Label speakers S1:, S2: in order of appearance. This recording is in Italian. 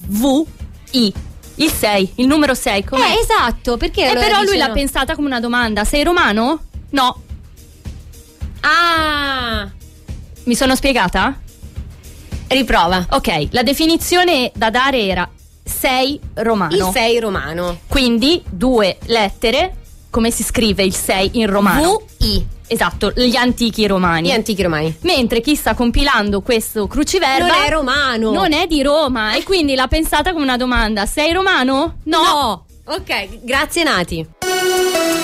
S1: V-I. Il 6, il numero 6. Com'è?
S2: Esatto, perché allora
S1: però lui
S2: dice
S1: l'ha
S2: no?
S1: pensata come una domanda. Sei romano? No.
S2: Ah,
S1: Mi sono spiegata?
S2: riprova.
S1: Ok, la definizione da dare era sei romano.
S2: Il 6 romano.
S1: Quindi 2 lettere. Come si scrive il 6 in romano?
S2: V-I.
S1: Esatto, gli antichi romani.
S2: Gli antichi romani.
S1: Mentre chi sta compilando questo cruciverba
S2: Non è romano.
S1: non è di Roma e quindi l'ha pensata come una domanda. Sei romano? No.
S2: Ok, grazie Nati.